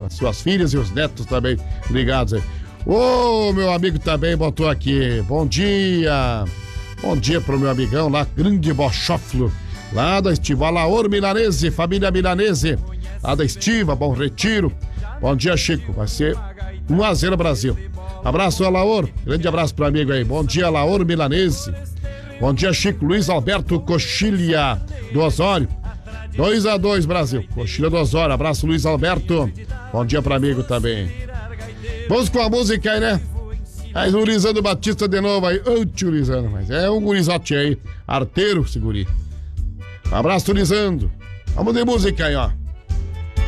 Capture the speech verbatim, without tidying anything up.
as suas filhas e os netos também ligados aí. Ô, meu amigo também botou aqui, bom dia, bom dia pro meu amigão lá, grande Bochófilo, lá da Estiva, Laor Milanese, família Milanese, lá da Estiva, Bom Retiro. Bom dia, Chico, vai ser um a zero Brasil. Abraço, Alaor, grande abraço pro amigo aí, bom dia, Laor Milanese. Bom dia, Chico. Luiz Alberto Coxilha do Osório. dois a dois Brasil. Coxilha do Osório. Abraço, Luiz Alberto. Bom dia para amigo também. Vamos com a música aí, né? Aí o Lisandro Batista de novo aí. Ô, tio Lisandro, mas é um gurizote aí. Arteiro, esse guri. Um abraço, Lisandro. Vamos de música aí, ó.